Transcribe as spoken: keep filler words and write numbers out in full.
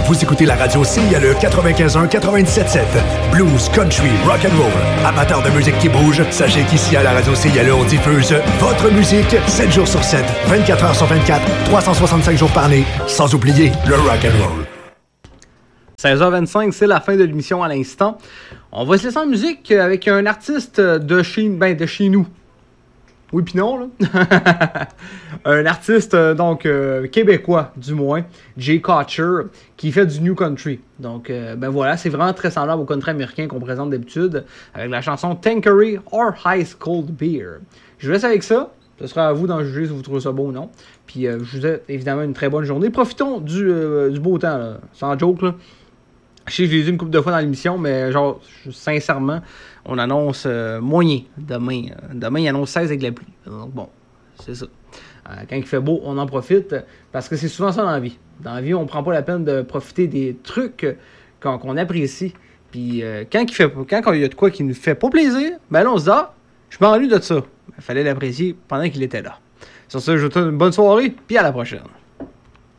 Vous écoutez la radio C I L E quatre-vingt-quinze un quatre-vingt-dix-sept sept. Blues, country, rock and roll. Amateurs de musique qui bouge, sachez qu'ici à la radio C I L E, on diffuse votre musique sept jours sur sept, vingt-quatre heures sur vingt-quatre, trois cent soixante-cinq jours par année, sans oublier le rock and roll. seize heures vingt-cinq, c'est la fin de l'émission à l'instant. On va se laisser en musique avec un artiste de chez, ben, de chez nous. Oui pis non, là. Un artiste, euh, donc, euh, québécois, du moins, Jay Kutcher, qui fait du New Country. Donc, euh, ben voilà, c'est vraiment très semblable au country américain qu'on présente d'habitude, avec la chanson Tanqueray or Ice Cold Beer. Je vous laisse avec ça. Ce sera à vous d'en juger si vous trouvez ça beau ou non. Puis, euh, je vous souhaite évidemment une très bonne journée. Profitons du, euh, du beau temps, là. Sans joke, là. Je sais que je l'ai dit une couple de fois dans l'émission, mais genre, sincèrement, on annonce euh, moyen demain. Demain, il annonce seize avec la pluie. Donc bon, c'est ça. Euh, quand il fait beau, on en profite, parce que c'est souvent ça dans la vie. Dans la vie, on prend pas la peine de profiter des trucs qu'on, qu'on apprécie. Puis euh, quand il fait, quand il y a de quoi qui nous fait pas plaisir, ben là, on se dit « Ah, je m'ennuie de ça. » Il fallait l'apprécier pendant qu'il était là. Sur ce, je vous souhaite une bonne soirée, puis à la prochaine.